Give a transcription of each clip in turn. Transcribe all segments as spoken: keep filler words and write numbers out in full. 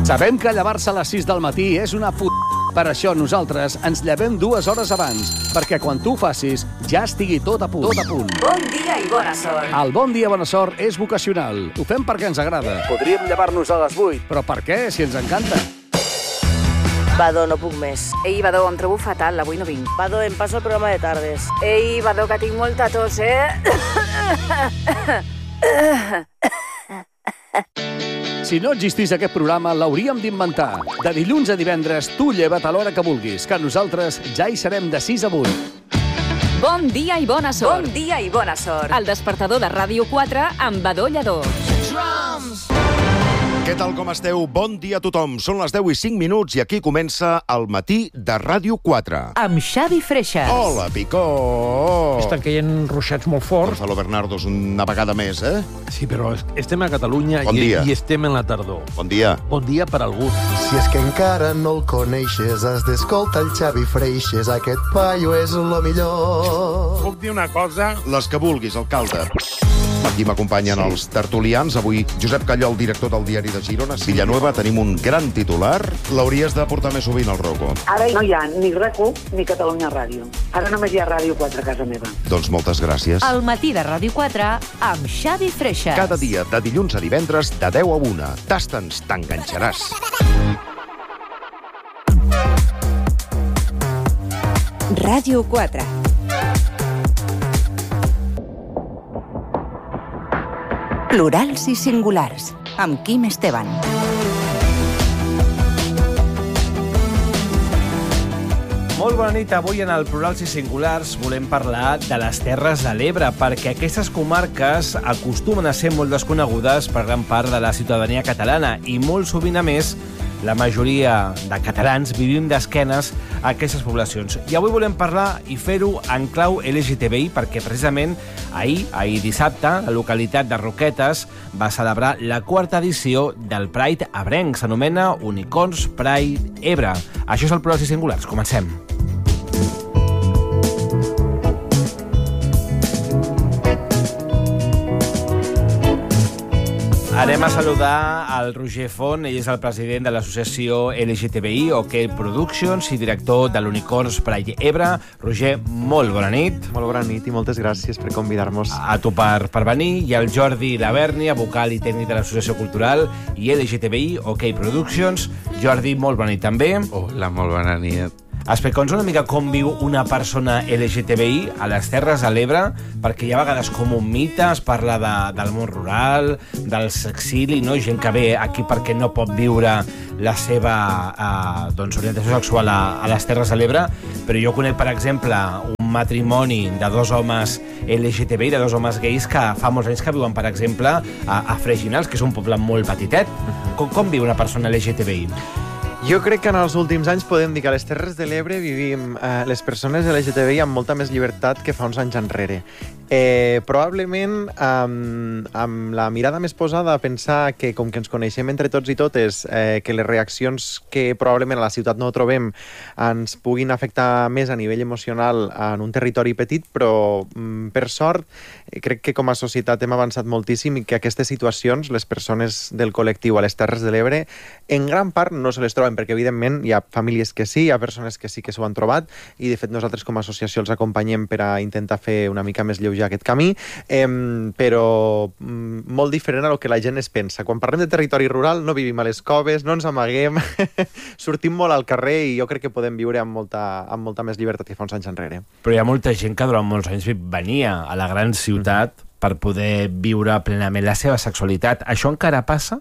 Sabem que llevar-se a les sis del matí és una p***. Per això nosaltres ens llevem dues hores abans, perquè quan tu ho facis ja estigui tot a punt. Tot a punt. Bon dia i bona sort. El bon dia, bona sort és vocacional. Ho fem perquè ens agrada. Podríem llevar-nos a les vuit, però per què, si ens encanta? Badó, no puc més. Ei, Badó, em trobo fatal, avui no vinc. Badó, em passo el programa de tardes. Ei, Badó, que tinc molta tos, eh? Si no existís aquest programa, l'hauríem d'inventar. De dilluns a divendres, tu lleva't a l'hora que vulguis, que nosaltres ja hi serem de sis a vuit. Bon dia i bona sort. Bon dia i bona sort. El despertador de Ràdio quatre amb Badó Lledó. Què tal, com esteu? Bon dia a tothom. Són les deu i cinc minuts i aquí comença el matí de Ràdio quatre. Amb Xavi Freixas. Hola, Picó! Estan caient ruixats molt forts. Gonzalo Bernardos, una vegada més, eh? Sí, però estem a Catalunya bon i, dia. i estem en la tardor. Bon dia. Bon dia per algú. Si és que encara no el coneixes, has d'escoltar el Xavi Freixas. Aquest paio és lo millor. Puc dir una cosa? Les que vulguis, alcalde. Aquí m'acompanyen sí. els tertulians. Avui, Josep Callol, director del diari de Girona. Villanueva, tenim un gran titular. L'hauries de portar més sovint al Rocco. Ara no hi ha ni RAC1 ni Catalunya Ràdio. Ara només hi ha Ràdio quatre a casa meva. Doncs moltes gràcies. El matí de Ràdio quatre amb Xavi Freixas. Cada dia, de dilluns a divendres, de deu a una. Tasta'ns, t'enganxaràs. Ràdio quatre. Plurals i singulars, amb Quim Esteban. Molt bona nit. Avui en el Plurals i Singulars volem parlar de les Terres de l'Ebre, perquè aquestes comarques acostumen a ser molt desconegudes per gran part de la ciutadania catalana i molt sovint, a més, la majoria de catalans vivim d'esquenes a aquestes poblacions. I avui volem parlar i fer-ho en clau L G T B I perquè precisament ahir, ahir dissabte, la localitat de Roquetes va celebrar la quarta edició del Pride ebrenc. S'anomena Unicorns Pride Ebre. Això és el Plurals i Singulars. Comencem. Anem a saludar al Roger Font. Ell és el president de l'associació L G T B I, OK Productions, i director de l'Unicorns Pride Ebre. Roger, molt bona nit. Molt bona nit i moltes gràcies per convidar-nos. A tu per, per venir. I el Jordi Lavernia, vocal i tècnic de l'Associació Cultural i L G T B I, OK Productions. Jordi, molt bona nit també. Hola, molt bona nit. Explica'ns una mica com viu una persona L G T B I a les Terres de l'Ebre, perquè hi ha vegades com un mite, es parla de, del món rural, del sexili, no? Gent que ve aquí perquè no pot viure la seva eh, doncs, orientació sexual a, a les Terres de l'Ebre, però jo conec, per exemple, un matrimoni de dos homes L G T B I, de dos homes gais, que fa molts anys que viuen, per exemple, a, a Freginals, que és un poble molt petitet. Com, com viu una persona L G T B I? Jo crec que en els últims anys podem dir que a les Terres de l'Ebre vivim eh, les persones L G T B I amb molta més llibertat que fa uns anys enrere. Eh, probablement amb, amb la mirada més posada a pensar que com que ens coneixem entre tots i totes, eh, que les reaccions que probablement a la ciutat no trobem ens puguin afectar més a nivell emocional en un territori petit, però mm, per sort eh, crec que com a societat hem avançat moltíssim i que aquestes situacions, les persones del col·lectiu a les Terres de l'Ebre, en gran part no se les troben, perquè evidentment hi ha famílies que sí, hi ha persones que sí que s'ho han trobat i de fet nosaltres com a associació els acompanyem per a intentar fer una mica més lleuger aquest camí, eh, però mm, molt diferent a lo que la gent es pensa. Quan parlem de territori rural no vivim a les coves, no ens amaguem, sortim molt al carrer i jo crec que podem viure amb molta, amb molta més llibertat que fa uns anys enrere. Però hi ha molta gent que durant molts anys venia a la gran ciutat mm-hmm. per poder viure plenament la seva sexualitat. Això encara passa?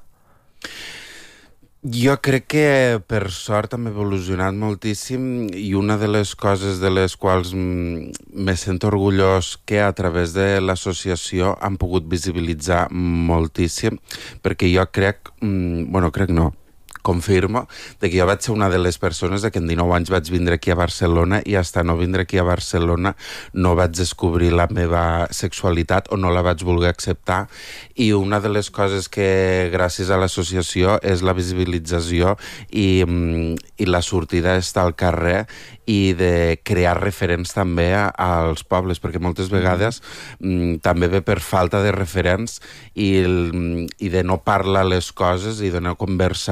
Jo crec que, per sort, hem evolucionat moltíssim i una de les coses de les quals me sento orgullós que a través de l'associació han pogut visibilitzar moltíssim, perquè jo crec, bueno, crec no, confirmo de que jo vaig ser una de les persones de que en dinou anys vaig vindre aquí a Barcelona i hasta no vindre aquí a Barcelona no vaig descobrir la meva sexualitat o no la vaig voler acceptar, i una de les coses que gràcies a l'associació és la visibilització i, i la sortida d'estar al carrer i de crear referents també a, als pobles, perquè moltes vegades mm, també ve per falta de referents i, i de no parlar les coses i de no conversar-les,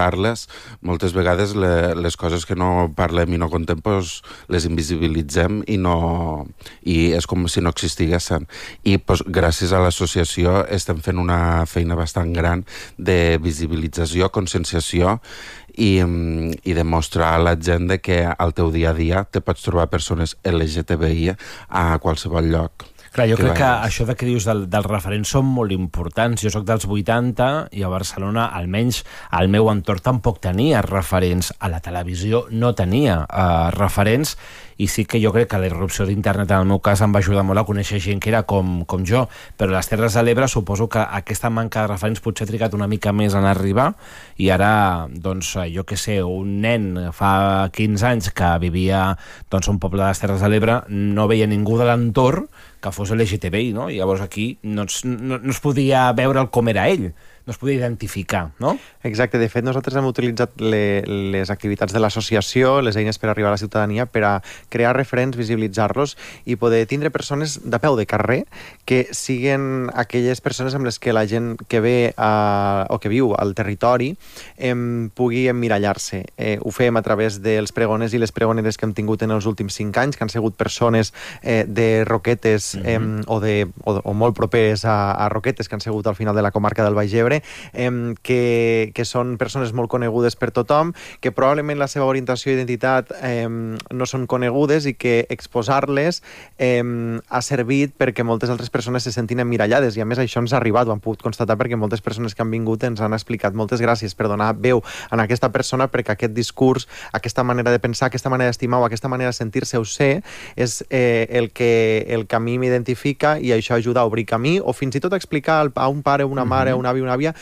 més, moltes vegades le, les coses que no parlem i no contem pues, les invisibilitzem i, no, i és com si no existiguessin. I pues, gràcies a l'associació estem fent una feina bastant gran de visibilització, conscienciació i, i demostrar a la gent de que al teu dia a dia te pots trobar persones L G T B I a qualsevol lloc. Clar, jo que crec que vagis. això de que dius del, dels referents són molt importants. Jo sóc dels vuitanta i a Barcelona, almenys al meu entorn, tampoc tenia referents. A la televisió no tenia uh, referents i sí que jo crec que la irrupció d'internet en el meu cas em va ajudar molt a conèixer gent que era com, com jo, però a les Terres de l'Ebre suposo que aquesta manca de referents potser ha trigat una mica més en arribar i ara, doncs, jo que sé, un nen fa quinze anys que vivia doncs, a un poble de les Terres de l'Ebre no veia ningú de l'entorn que fos L G T B I, no? I llavors aquí no es, no, no es podia veure com era ell, no es podia identificar, no? Exacte, de fet nosaltres hem utilitzat le, les activitats de l'associació, les eines per arribar a la ciutadania, per a crear referents, visibilitzar-los i poder tindre persones de peu de carrer que siguen aquelles persones amb les que la gent que ve a, o que viu al territori em, pugui emmirallar-se. Eh, ho fem a través dels pregoners i les pregoneres que hem tingut en els últims cinc anys, que han sigut persones eh, de Roquetes eh, mm-hmm. o, de, o, o molt propers a, a Roquetes, que han sigut al final de la comarca del Baix Ebre, eh, que, que són persones molt conegudes per tothom, que probablement la seva orientació i identitat eh, no són conegudes i que exposar-les eh, ha servit perquè moltes altres persones se sentin emmirallades i a més això ens ha arribat, ho han pogut constatar perquè moltes persones que han vingut ens han explicat moltes gràcies per donar veu a aquesta persona perquè aquest discurs, aquesta manera de pensar, aquesta manera d'estimar o aquesta manera de sentir-se o ser és eh, el, que, el que a mi m'identifica i això ajuda a obrir camí o fins i tot a explicar a un pare, una mare, un avi, una àvia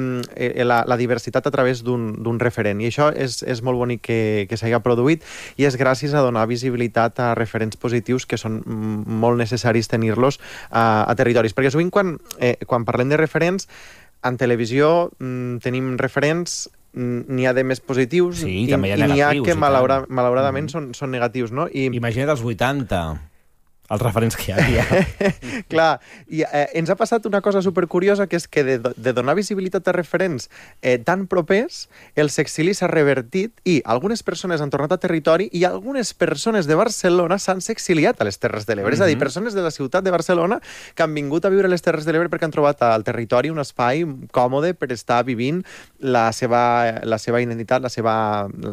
eh, la, la diversitat a través d'un referent i això és, és molt bonic que, que s'hagi produït i és gràcies a donar visibilitat a referents positius que són molt necessaris tenir-los a, a territoris, perquè sovint quan, eh, quan parlem de referents en televisió mm, tenim referents n'hi ha de més positius sí, i també hi ha i n'hi ha negatius, que malaura, malauradament mm. són, són negatius, no? I... Imagina't els vuitanta els referents que hi havia. Clar, i eh, ens ha passat una cosa supercuriosa, que és que de, de donar visibilitat a referents eh, tan propers, el sexili s'ha revertit i algunes persones han tornat a territori i algunes persones de Barcelona s'han sexiliat a les Terres de l'Ebre. Mm-hmm. És a dir, persones de la ciutat de Barcelona que han vingut a viure a les Terres de l'Ebre perquè han trobat al territori un espai còmode per estar vivint la seva, la seva identitat, la seva,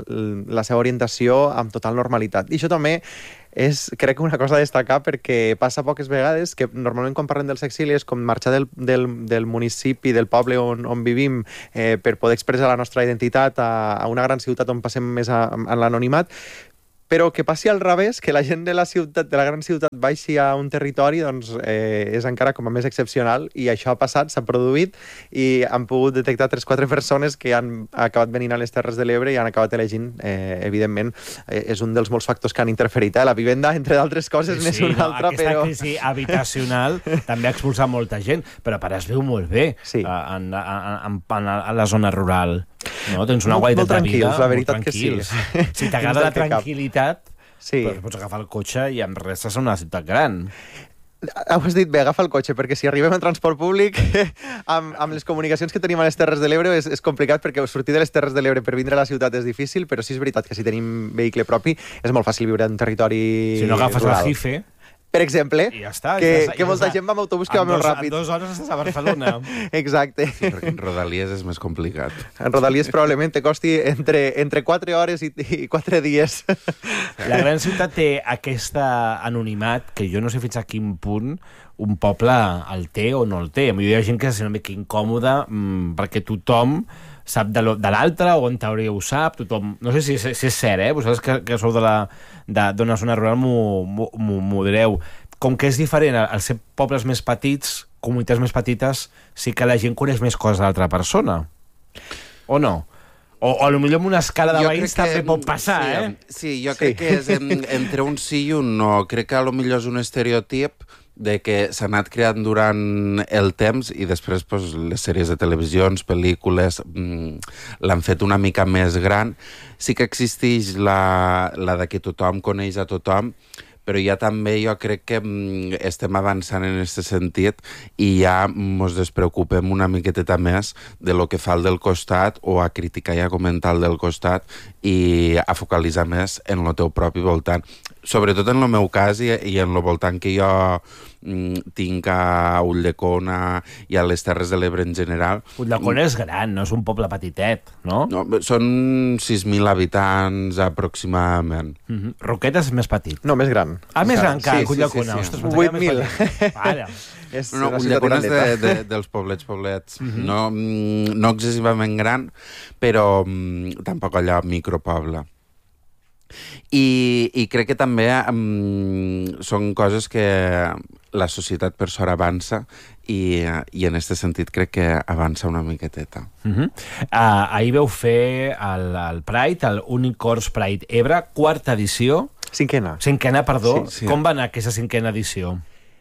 la seva orientació amb total normalitat. I això també és, crec, una cosa a destacar perquè passa poques vegades que normalment quan parlem dels exili és com marxar del, del, del municipi, del poble on, on vivim eh, per poder expressar la nostra identitat a, a una gran ciutat on passem més a, a l'anonimat, però que passi al revés, que la gent de la ciutat, de la gran ciutat baixi a un territori, doncs eh, és encara com a més excepcional i això ha passat, s'ha produït i han pogut detectar tres o quatre persones que han acabat venint a les Terres de l'Ebre i han acabat elegint, eh, evidentment, eh, és un dels molts factors que han interferit. Eh? La vivenda, entre d'altres coses, sí, n'és sí, una no, altra, aquesta però... crisi habitacional també ha expulsat molta gent, però a part es viu molt bé sí. en, en, en, en la zona rural. No? Tens una molt, qualitat molt de vida la veritat molt que sí. Si t'agrada la tranquil·litat, sí. doncs pots agafar el cotxe i em restes a una ciutat gran. Ho has dit bé, agafa el cotxe, perquè si arribem en transport públic, amb, amb les comunicacions que tenim a les Terres de l'Ebre és, és complicat, perquè sortir de les Terres de l'Ebre per vindre a la ciutat és difícil, però sí és veritat que si tenim vehicle propi és molt fàcil viure en territori Si no agafes rural. el Jife... Per exemple, I ja està, que, ja que molta gent va amb autobús que va molt ràpid. En dues hores estàs a Barcelona. Exacte. Sí, perquè en Rodalies és més complicat. En Rodalies probablement te costi entre, entre quatre hores i, i quatre dies. La gran ciutat té aquest anonimat que jo no sé fins a quin punt un poble el té o no el té. Hi ha gent que se sent una mica incòmoda mmm, perquè tothom sap de l'altre, o en teoria ho sap, tothom... No sé si, si és cert, eh? Vosaltres que, que sou d'una zona rural m'ho direu. Com que és diferent, al ser pobles més petits, comunitats més petites, sí que la gent coneix més coses de l'altra persona. O no? O, o potser en una escala de veïns també pot passar, sí, eh? Sí, jo sí. crec que és en, entre un sí i un no. Crec que potser és un estereotip de que s'ha anat creant durant el temps i després pues, les sèries de televisions, pel·lícules, mmm, l'han fet una mica més gran. Sí que existeix la, la de que tothom coneix a tothom, però ja també jo crec que mm, estem avançant en aquest sentit i ja mos despreocupem una miqueteta més de lo que fa el del costat o a criticar i a comentar el del costat i a focalitzar més en el teu propi voltant. Sobretot en el meu cas i, i en el voltant que jo mm, tinc a Ulldecona i a les Terres de l'Ebre en general. Ulldecona és gran, no és un poble petitet, no? No, són sis mil habitants aproximadament. Mm-hmm. Roquetes és més petit. No, més gran. Ah, més gran que sí, Ulldecona. sí, sí, sí. Ostres, vuit mil. Vale. És no, no, Ulldecona és de, de, dels poblets, poblets. Mm-hmm. No, no excessivament gran, però mm, tampoc allò micropoble. I, i crec que també um, són coses que la societat per sort avança i, i en aquest sentit crec que avança una miqueteta. Uh-huh. uh, ahir veu fer el, el Pride, el Unicorns Pride Ebre, quarta edició. Cinquena. Cinquena, perdó. Sí, sí. Com va anar aquesta cinquena edició?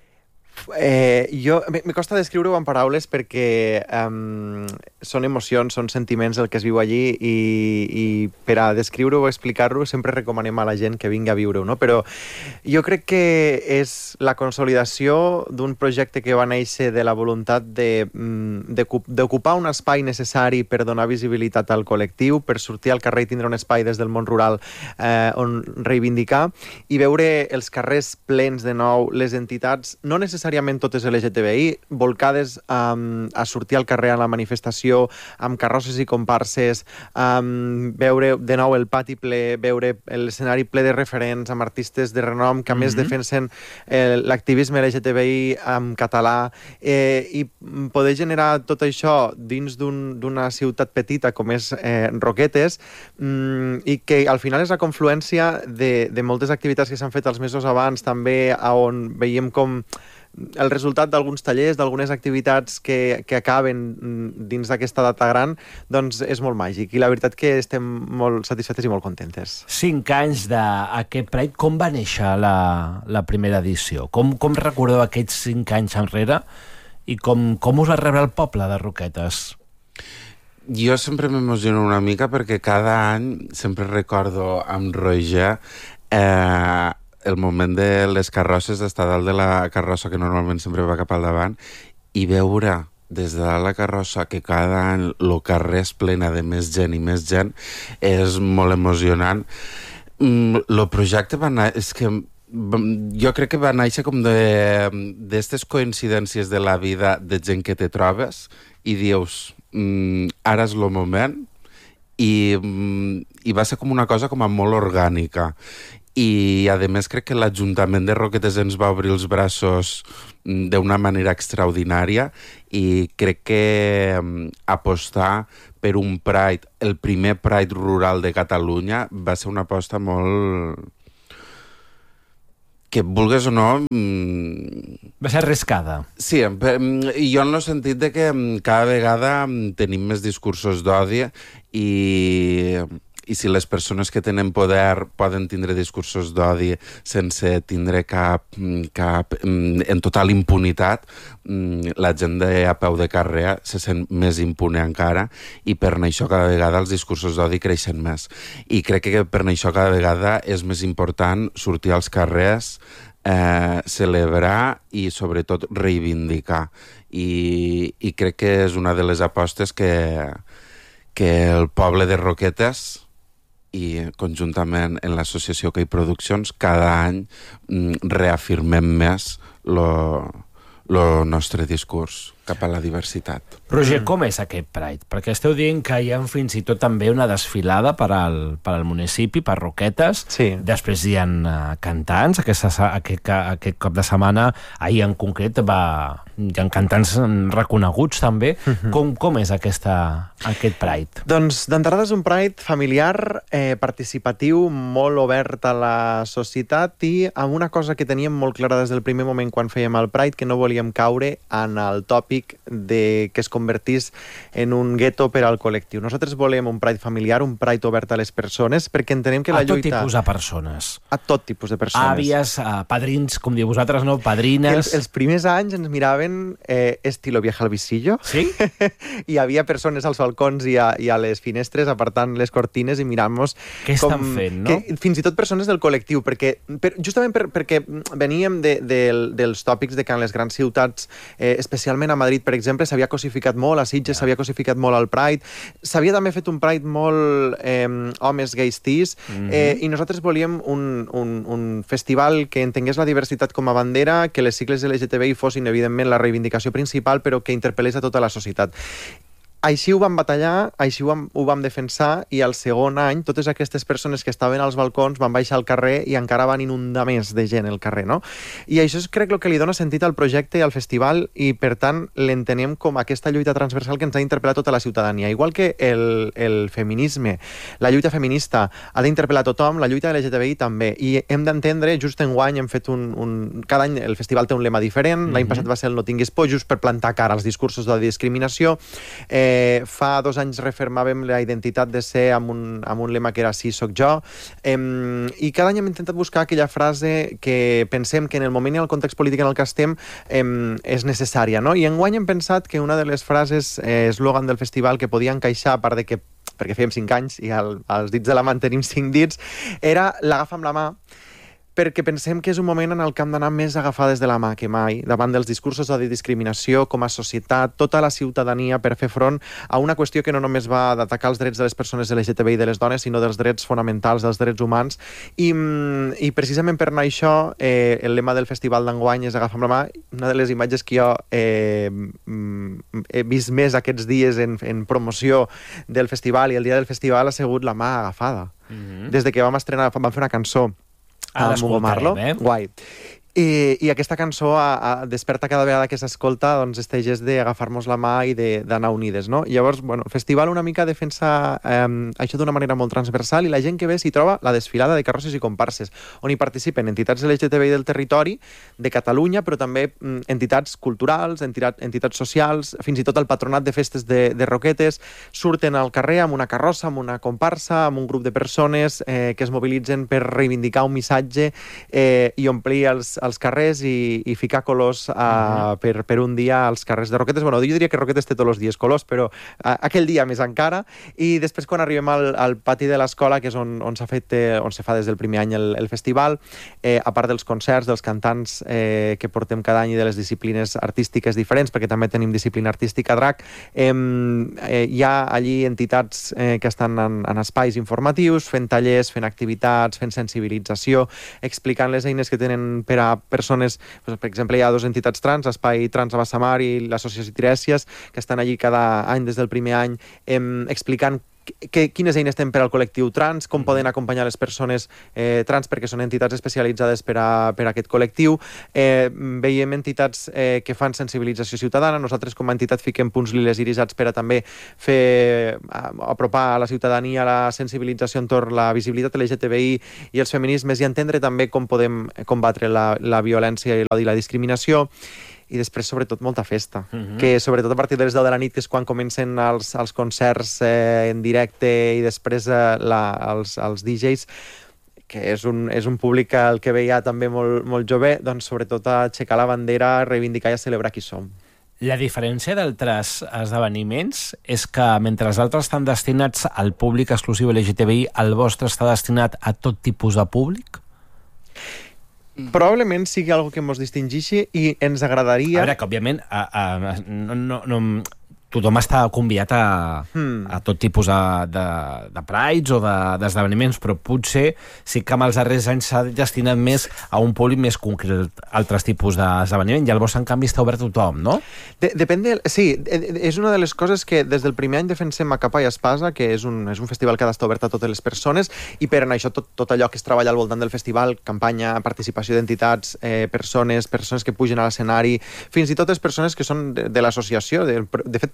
Eh, jo, me costa descriure-ho en paraules perquè um, són emocions, són sentiments el que es viu allí i, i per a descriure-ho o explicar-ho sempre recomanem a la gent que vingui a viure-ho, no? Però jo crec que és la consolidació d'un projecte que va néixer de la voluntat de, d'ocupar un espai necessari per donar visibilitat al col·lectiu, per sortir al carrer i tindre un espai des del món rural eh, on reivindicar i veure els carrers plens de nou, les entitats, no necessàriament totes L G T B I, volcades um, a sortir al carrer a la manifestació, amb carrosses i comparses, um, veure de nou el pati ple, veure l'escenari ple de referents amb artistes de renom que a més mm-hmm. defensen eh, l'activisme L G T B I en català eh, i poder generar tot això dins d'un, d'una ciutat petita com és eh, Roquetes mm, i que al final és la confluència de, de moltes activitats que s'han fet els mesos abans també, on veiem com el resultat d'alguns tallers, d'algunes activitats que, que acaben dins d'aquesta data gran, doncs és molt màgic. I la veritat que estem molt satisfetes i molt contentes. Cinc anys d'aquest Pride. Com va néixer la, la primera edició? Com, com recordeu aquests cinc anys enrere? I com, com us va rebre el poble de Roquetes? Jo sempre m'emociono una mica perquè cada any sempre recordo amb Roger eh, el moment de les carrosses, d'estar dalt de la carrossa, que normalment sempre va cap al davant, i veure des de dalt la carrossa que cada any el carrer és plena de més gent i més gent, és molt emocionant. El projecte va anar... És que jo crec que va néixer com d'aquestes coincidències de la vida de gent que te trobes i dius, mm, ara és el moment, i, i va ser com una cosa com a molt orgànica. I, a més, crec que l'Ajuntament de Roquetes ens va obrir els braços d'una manera extraordinària i crec que um, apostar per un Pride, el primer Pride rural de Catalunya, va ser una aposta molt... que vulgues o no... Va ser arriscada. Sí, jo en el sentit de que cada vegada tenim més discursos d'odi i... i si les persones que tenen poder poden tindre discursos d'odi sense tindre cap, cap en total impunitat, la gent de a peu de carrer se sent més impune encara i per això cada vegada els discursos d'odi creixen més. I crec que per això cada vegada és més important sortir als carrers, eh, celebrar i sobretot reivindicar. I, i crec que és una de les apostes que, que el poble de Roquetes i conjuntament en l'associació Key Productions cada any reafirmem més el nostre discurs cap a la diversitat. Roger, com és aquest Pride? Perquè esteu dient que hi ha fins i tot també una desfilada per al, per al municipi, per Roquetes. Sí. Després hi ha uh, cantants. Aquesta, aquest, aquest cop de setmana, ahir en concret, va, hi ha cantants reconeguts també. Uh-huh. Com, com és aquesta, aquest Pride? Doncs d'entrada és un Pride familiar, eh, participatiu, molt obert a la societat i amb una cosa que teníem molt clara des del primer moment quan fèiem el Pride, que no volíem caure en el tòpic estratègic de que es convertís en un gueto per al col·lectiu. Nosaltres volem un Pride familiar, un Pride obert a les persones, perquè entenem que la lluita... A tot tipus de persones. A tot tipus de persones. Àvies, padrins, com diu vosaltres, no? Padrines... Els, els primers anys ens miraven eh, estilo vieja al visillo. Sí? Hi havia persones als balcons i a, i a les finestres apartant les cortines i mirant-nos... Què estan fent, no? Que, fins i tot persones del col·lectiu, perquè per, justament per, perquè veníem de, de, dels tòpics de que en les grans ciutats, eh, especialment a Madrid, per exemple, s'havia cosificat molt, a Sitges s'havia cosificat molt el Pride, s'havia també fet un Pride molt eh, homes gais tis, mm-hmm. eh, i nosaltres volíem un, un, un festival que entengués la diversitat com a bandera, que les sigles L G T B I fossin, evidentment, la reivindicació principal, però que interpel·lés a tota la societat. Així ho vam batallar, així ho vam, ho vam defensar, i al segon any totes aquestes persones que estaven als balcons van baixar al carrer i encara van inundar més de gent el carrer, no? I això és, crec, el que li dona sentit al projecte i al festival, i per tant l'entenem com aquesta lluita transversal que ens ha interpel·lat tota la ciutadania. Igual que el, el feminisme, la lluita feminista ha d'interpel·lar tothom, la lluita L G T B I també. I hem d'entendre, just enguany hem fet un... un cada any el festival té un lema diferent, mm-hmm. l'any passat va ser el No tinguis por, just per plantar cara als discursos de la discriminació. Eh, Eh, fa dos anys refermàvem la identitat de ser amb un, amb un lema que era Sí, soc jo, eh, i cada any hem intentat buscar aquella frase que pensem que en el moment i el context polític en el que estem eh, és necessària, no? I enguany hem pensat que una de les frases eh, eslògan del festival que podia encaixar, a part de que perquè fèiem cinc anys i al, als dits de la mà en tenim cinc dits, era l'agafa amb la mà, perquè pensem que és un moment en el que hem d'anar més agafades de la mà que mai, davant dels discursos de discriminació com a societat, tota la ciutadania, per fer front a una qüestió que no només va d'atacar els drets de les persones L G T B I i de les dones, sinó dels drets fonamentals, dels drets humans. I, i precisament per anar això, eh, el lema del festival d'enguany és Agafa amb la mà. Una de les imatges que jo eh, he vist més aquests dies en, en promoció del festival i el dia del festival ha sigut la mà agafada. Mm-hmm. Des de que vam estrenar, vam fer una cançó a Marlo, eh? Guai. I, i aquesta cançó a, a, desperta cada vegada que s'escolta doncs, este gest d'agafar-nos la mà i d'anar unides, no? Llavors, bueno, el festival una mica defensa eh, això d'una manera molt transversal, i la gent que ve s'hi troba la desfilada de carrosses i comparses, on hi participen entitats L G T B I del territori, de Catalunya, però també mm, entitats culturals, entitat, entitats socials, fins i tot el patronat de festes de, de Roquetes, surten al carrer amb una carrossa, amb una comparsa, amb un grup de persones eh, que es mobilitzen per reivindicar un missatge eh, i omplir els als carrers i, i ficar colors uh, uh-huh. per, per un dia als carrers de Roquetes. Bueno, jo diria que Roquetes té tots els dies colors, però uh, aquell dia més encara. I després, quan arribem al, al pati de l'escola, que és on, on s'ha fet, eh, on se fa des del primer any el, el festival, eh, a part dels concerts, dels cantants eh, que portem cada any i de les disciplines artístiques diferents, perquè també tenim disciplina artística drac, eh, eh, hi ha allí entitats eh, que estan en, en espais informatius, fent tallers, fent activitats, fent sensibilització, explicant les eines que tenen per a persones, doncs, per exemple, hi ha dues entitats trans, Espai Trans a Bassamar i l'Associació Tirèsies, que estan allí cada any des del primer any eh, explicant que, quines eines tenen per al col·lectiu trans, com poden acompanyar les persones eh, trans, perquè són entitats especialitzades per a, per a aquest col·lectiu. Eh, veiem entitats eh, que fan sensibilització ciutadana. Nosaltres, com a entitat, fiquem punts liles irisats per a també fer, a, apropar a la ciutadania la sensibilització entorn la visibilitat L G T B I i els feminismes, i entendre també com podem combatre la, la violència i l'odi i la discriminació. I després, sobretot, molta festa. Uh-huh. Que, sobretot, a partir de les deu de la nit, que és quan comencen els, els concerts eh, en directe, i després eh, la, els, els D Js, que és un, és un públic al que veia també molt, molt jove, doncs, sobretot, a aixecar la bandera, a reivindicar i a celebrar qui som. La diferència d'altres esdeveniments és que, mentre els altres estan destinats al públic exclusiu L G T B I, el vostre està destinat a tot tipus de públic? Probablement sigui algo que ens distingeixi i ens agradaria... A veure, que òbviament a, a, no, no, no, tothom està convidat a, hmm. a tot tipus de, de, de prides o d'esdeveniments, de, però potser sí que amb els darrers anys s'ha destinat més a un públic més concret, altres tipus d'esdeveniment, i el vostre, en canvi, està obert a tothom, no? De, depèn de... Sí, és una de les coses que des del primer any defensem a Capa i Espasa, que és un, és un festival que ha d'estar obert a totes les persones, i per anar això, tot, tot allò que es treballa al voltant del festival, campanya, participació d'entitats, eh, persones, persones que pugen a l'escenari, fins i tot les persones que són de, de l'associació. De, de fet,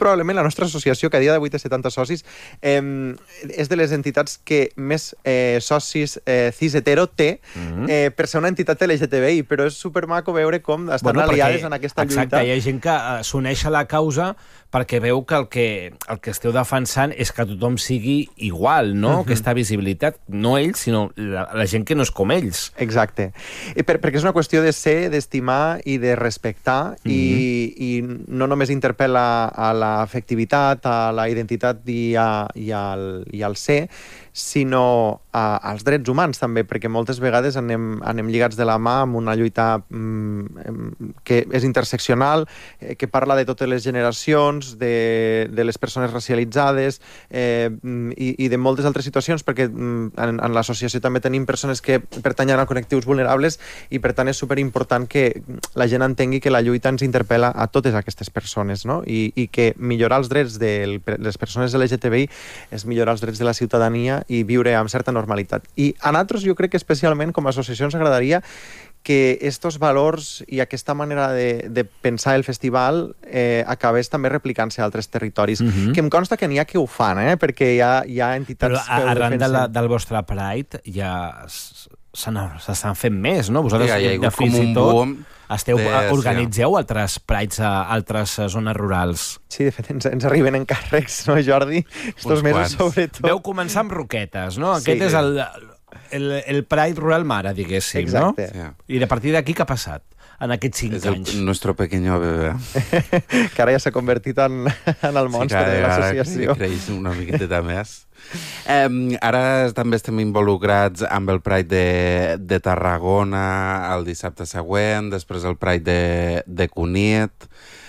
probablement la nostra associació, que a dia d'avui té setanta socis, eh, és de les entitats que més eh, socis eh, cis-hetero té Mhm. eh, per ser una entitat L G T B I, però és supermaco veure com estan Bueno, perquè- aliades en aquesta Exacte, lluita. hi ha gent que eh, s'uneix a la causa perquè veu que el que, el que esteu defensant és que tothom sigui igual, no? Mhm. Aquesta visibilitat, no ells, sinó la, la gent que no és com ells. Exacte. I per, perquè és una qüestió de ser, d'estimar i de respectar, Mhm. i, i no només interpel·la a l'afectivitat, a la identitat i, a, i, al, i al ser, sinó a, als drets humans també, perquè moltes vegades anem, anem lligats de la mà amb una lluita mm, que és interseccional, eh, que parla de totes les generacions, de, de les persones racialitzades eh, i, i de moltes altres situacions, perquè mm, en, en l'associació també tenim persones que pertanyen a col·lectius vulnerables i per tant és superimportant que la gent entengui que la lluita ens interpel·la a totes aquestes persones, no? I, i que millorar els drets de les persones L G T B I és millorar els drets de la ciutadania i viure amb certa normalitat. I a nosaltres jo crec que especialment com a associació ens agradaria que estos valors i aquesta manera de, de pensar el festival eh, acabés també replicant-se a altres territoris. Mhm. Que em consta que n'hi ha que ho fan, eh? Perquè hi ha, hi ha entitats Però que ho arran de defensen. la, del vostre Pride ja s- se n'ha- s'estan fent més, no? Vosaltres Sí, hi ha de hagut fins com i un tot boom esteu, de- organitzeu altres Prides a altres eh, zones rurals. Sí, de fet, ens, ens arriben encàrrecs, no, Jordi? Estos Uns mesos, quants. sobretot. Veu començar amb roquetes, no? Sí. Aquest és el, el, el Pride rural mare, diguéssim, Exacte. no? I de partir d'aquí què ha passat en aquests cinc És el anys? nuestro pequeño bebé. Que ara ja s'ha convertit en, en el monstre sí, de ara l'associació. creix una miqueta més. Eh, ara també estem involucrats amb el Pride de, de Tarragona el dissabte següent, després el Pride de, de Cunit.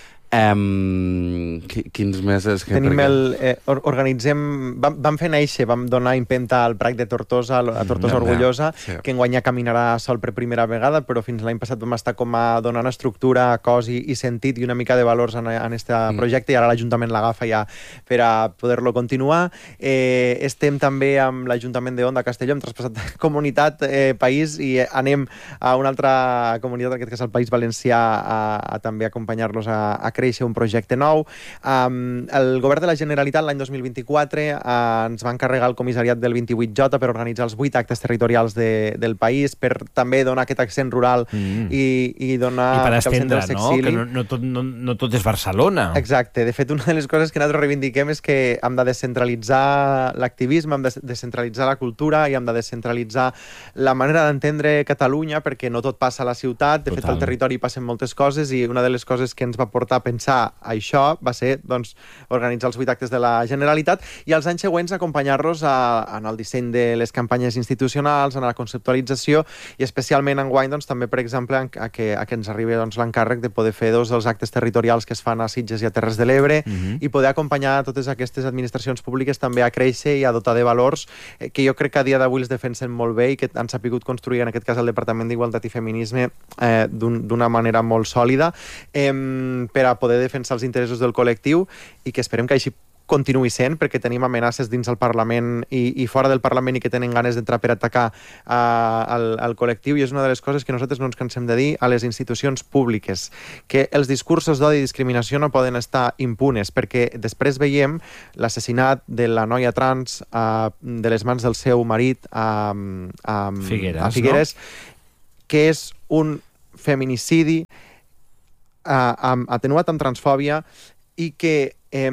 Um, quins mesos? Que Tenim perquè... el... Eh, or, organitzem... Vam, vam fer néixer, vam donar impenta al Pride de Tortosa, a Tortosa Mm, Orgullosa, sí. que enguany ja caminarà sol per primera vegada, però fins l'any passat vam estar com a donant estructura, cos i, i sentit i una mica de valors en, en este Mm. projecte, i ara l'Ajuntament l'agafa ja per a poder-lo continuar. Eh, estem també amb l'Ajuntament d'Onda Castelló, hem traspassat comunitat, eh, país, i anem a una altra comunitat, en aquest cas al País Valencià, a, a també acompanyar-los a, a créixer un projecte nou. Um, el govern de la Generalitat l'any dos mil vint-i-quatre uh, ens va encarregar el comissariat del vint-i-vuit J per organitzar els vuit actes territorials de, del país, per també donar aquest accent rural Mm. i, i donar... I per que el estendre, centre no? s'exili. Que no, no, tot, no, no tot és Barcelona. Exacte. De fet, una de les coses que nosaltres reivindiquem és que hem de descentralitzar l'activisme, hem de descentralitzar la cultura i hem de descentralitzar la manera d'entendre Catalunya, perquè no tot passa a la ciutat. De Total. fet, al territori passen moltes coses, i una de les coses que ens va portar a pensar això va ser, doncs, organitzar els vuit actes de la Generalitat i els anys següents acompanyar-los a, en el disseny de les campanyes institucionals, en la conceptualització, i especialment enguany, doncs, també, per exemple, a que, a que ens arribi, doncs, l'encàrrec de poder fer dos dels actes territorials que es fan a Sitges i a Terres de l'Ebre, Mhm. i poder acompanyar totes aquestes administracions públiques també a créixer i a dotar de valors eh, que jo crec que a dia d'avui els defensen molt bé i que han sapigut construir, en aquest cas, el Departament d'Igualtat i Feminisme eh, d'una manera molt sòlida, eh, per a poder defensar els interessos del col·lectiu, i que esperem que així continuï sent, perquè tenim amenaces dins el Parlament i, i fora del Parlament, i que tenen ganes d'entrar per atacar uh, el, el col·lectiu, i és una de les coses que nosaltres no ens cansem de dir a les institucions públiques, que els discursos d'odi i discriminació no poden estar impunes, perquè després veiem l'assassinat de la noia trans uh, de les mans del seu marit a, a, Figueres, a Figueres, no? Que és un feminicidi uh, amb, atenuat amb transfòbia, i que eh,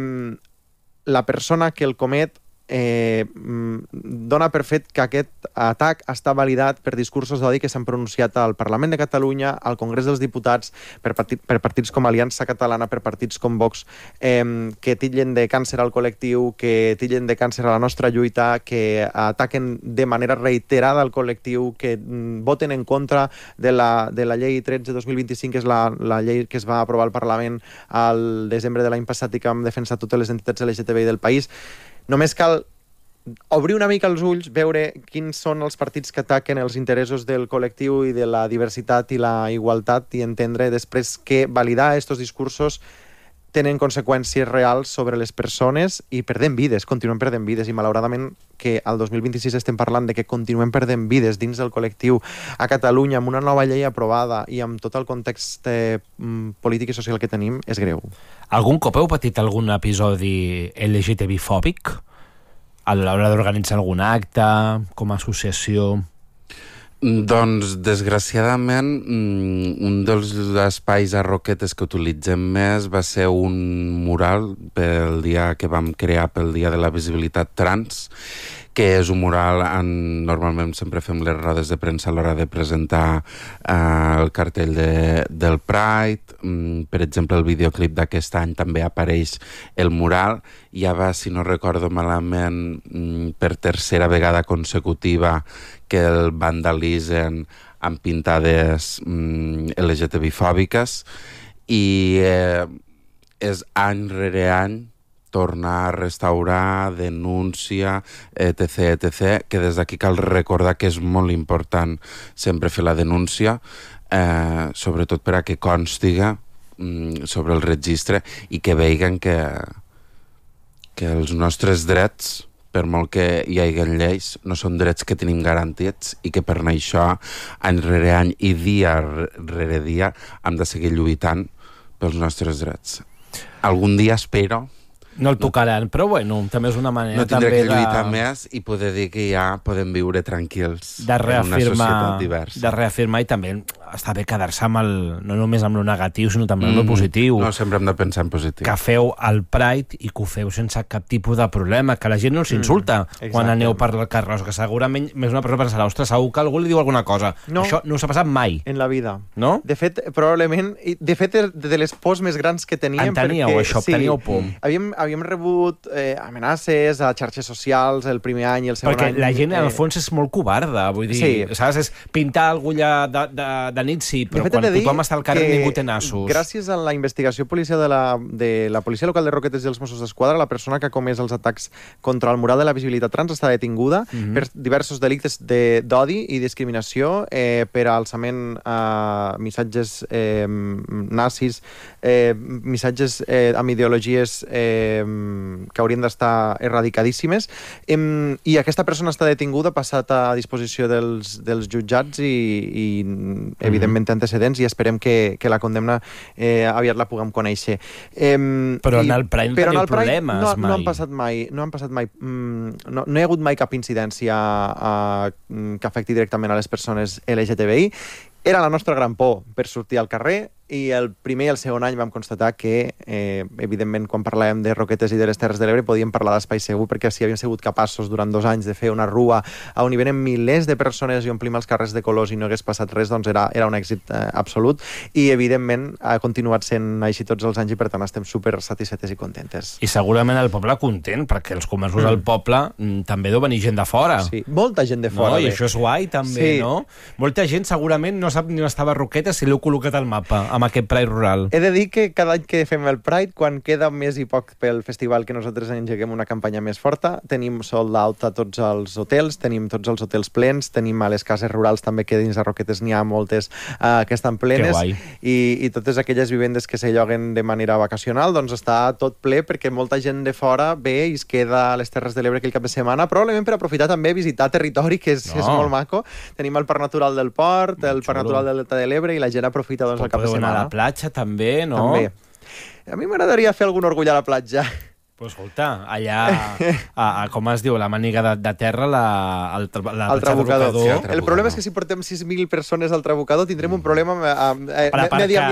la persona que el comet eh, dona per fet que aquest atac està validat per discursos d'odi que s'han pronunciat al Parlament de Catalunya, al Congrés dels Diputats, per, partit, per partits com Aliança Catalana, per partits com Vox, eh, que titllen de càncer al col·lectiu, que titllen de càncer a la nostra lluita, que ataquen de manera reiterada al col·lectiu, que mm, voten en contra de la, de la llei tretze dos mil vint-i-cinc, que és la, la llei que es va aprovar al Parlament al desembre de l'any passat i que hem defensat totes les entitats L G T B I del país. Només cal obrir una mica els ulls, veure quins són els partits que ataquen els interessos del col·lectiu i de la diversitat i la igualtat, i entendre després que validar aquests discursos tenen conseqüències reals sobre les persones i perdem vides, continuem perdent vides, i malauradament que al dos mil vint-i-sis estem parlant de que continuem perdent vides dins del col·lectiu a Catalunya amb una nova llei aprovada i amb tot el context eh, polític i social que tenim, és greu. Algun cop heu patit algun episodi L G T B-fòbic? A l'hora d'organitzar algun acte, com a associació? Doncs, desgraciadament, un dels espais a Roquetes que utilitzem més va ser un mural pel dia que vam crear pel Dia de la Visibilitat Trans, que és un mural, en, normalment sempre fem les rodes de premsa a l'hora de presentar eh, el cartell de, del Pride. Mm, per exemple, el videoclip d'aquest any també apareix el mural. Ja va, si no recordo malament, mm, per tercera vegada consecutiva que el vandalitzen amb pintades mm, L G T B-fòbiques, i eh, és any rere any tornar a restaurar, denúncia, etcètera, etcètera, que des d'aquí cal recordar que és molt important sempre fer la denúncia, eh, sobretot per a que constiga mm, sobre el registre i que vegin que, que els nostres drets, per molt que hi hagi lleis, no són drets que tenim garantits i que per això, any rere any i dia rere dia, hem de seguir lluitant pels nostres drets. Algun dia espero... No el tocaran, però bueno, també és una manera... No tindré també que lluitar de... més i poder dir que ja podem viure tranquils de en una societat diversa. De reafirmar, i també està bé quedar-se amb el, no només amb el negatiu, sinó també amb el positiu. No, sempre hem de pensar en positiu. Que feu el Pride i que ho feu sense cap tipus de problema, que la gent no s'insulta mm, quan aneu per el carrer, que segurament més una persona pensarà, ostres, segur que algú li diu alguna cosa. No, això no s'ha passat mai. En la vida. No? De fet, probablement, de fet, de les pors més grans que teníem... En teníeu, perquè, això, sí, teníeu por. Havíem, havíem rebut eh, amenaces a xarxes socials el primer any i el segon perquè any. Perquè la gent, eh... en el fons, és molt covarda, vull dir, sí. saps? És pintar algú ja de, de, de nit, sí, però quan tothom està al carrer ningú té nassos. Gràcies a la investigació policial de la, de la Policia Local de Roquetes i els Mossos d'Esquadra, la persona que ha comès els atacs contra el mural de la visibilitat trans està detinguda mm -hmm. per diversos delictes d'odi i discriminació, eh, per alçament a missatges eh, nazis, eh, missatges eh, amb ideologies eh, que haurien d'estar erradicadíssimes, eh, i aquesta persona està detinguda, passat a disposició dels, dels jutjats i, i evidentment té antecedents, i esperem que, que la condemna eh, aviat la puguem conèixer. Eh, però en el Pride no teniu problemes no, mai. No han passat mai. No, han passat mai mm, no, no hi ha hagut mai cap incidència a, que afecti directament a les persones L G T B I. Era la nostra gran por per sortir al carrer, i el primer i el segon any vam constatar que, eh, evidentment, quan parlàvem de Roquetes i de les Terres de l'Ebre, podíem parlar d'espai segur, perquè si havíem sigut capaços durant dos anys de fer una rua on hi venen milers de persones i omplim els carrers de colors i no hagués passat res, doncs era, era un èxit eh, absolut, i evidentment ha continuat sent així tots els anys, i per tant estem super satisfetes i contentes. I segurament el poble content, perquè els comerços mm. del poble mm, també deu venir gent de fora. Sí, molta gent de fora. No? I això és guai, també, sí. no? Molta gent segurament no sap ni on estava Roquetes si l'heu col·locat al mapa, amb aquest Pride rural. He de dir que cada any que fem el Pride, quan queda més i poc pel festival, que nosaltres engeguem una campanya més forta, tenim sold out a tots els hotels, tenim tots els hotels plens, tenim a les cases rurals també, que dins de Roquetes n'hi ha moltes uh, que estan plenes, i, i totes aquelles vivendes que se lloguen de manera vacacional, doncs està tot ple, perquè molta gent de fora ve i es queda a les Terres de l'Ebre aquell cap de setmana, probablement per aprofitar també visitar territori, que és, no. és molt maco. Tenim el Parc Natural del Port, molt el Parc xulo. Natural del Delta de l'Ebre, i la gent aprofita doncs, el cap de setmana. Anar a la platja també, no? També. A mi m'agradaria fer algun orgull a la platja. Pues escolta, allà, a, a, com es diu, la màniga de, de terra, la, el, la el trabucador. trabucador. Sí, el problema és que si portem sis mil persones al trabucador tindrem un problema eh, per aparcar,